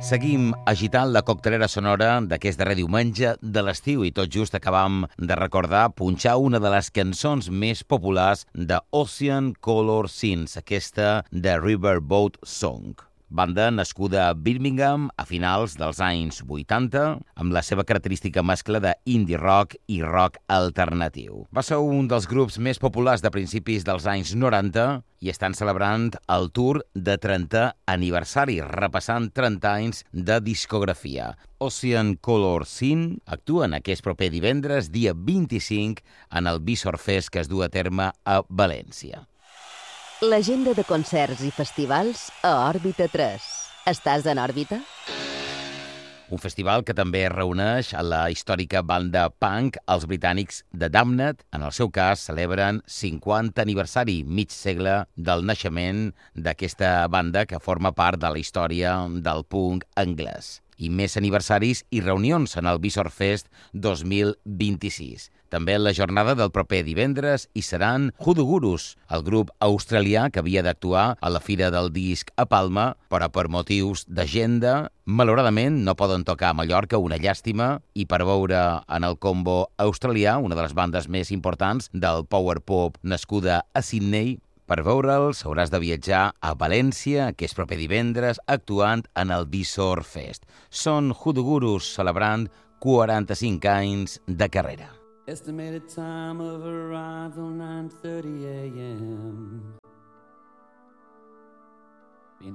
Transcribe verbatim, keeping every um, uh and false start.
Seguim agitant la coctelera sonora d'aquest darrer diumenge de l'estiu i tot just acabam de recordar punxar una de les cançons més populars de Ocean Color Scenes, aquesta de Riverboat Song. Banda nascuda a Birmingham a finals dels anys vuitanta, amb la seva característica mescla de indie rock i rock alternatiu. Va ser un dels grups més populars de principis dels anys noranta i estan celebrant el tour de trentè aniversari, repassant trenta anys de discografia. Ocean Color Scene actuen aquest proper divendres, dia vint-i-cinc, en el Visor Fest que es du a terme a València. L'agenda de concerts i festivals a Òrbita tres. Estàs en òrbita? Un festival que també reuneix a la històrica banda punk, els britànics The Damned. En el seu cas, celebren cinquanta aniversari, mig segle, del naixement d'aquesta banda que forma part de la història del punk anglès. I més aniversaris i reunions en el Visor Fest dos mil vint-i-sis. També en la jornada del proper divendres hi seran Hoodoo Gurus, el grup australià que havia d'actuar a la Fira del Disc a Palma, però per motius d'agenda, malauradament no poden tocar a Mallorca, una llàstima, i per veure en el combo australià, una de les bandes més importants del power pop nascuda a Sydney, per veure'ls hauràs de viatjar a València aquest proper divendres actuant en el Visor Fest. Són Hoodoo Gurus celebrant quaranta-cinc anys de carrera. Estimated time of arrival nine thirty a m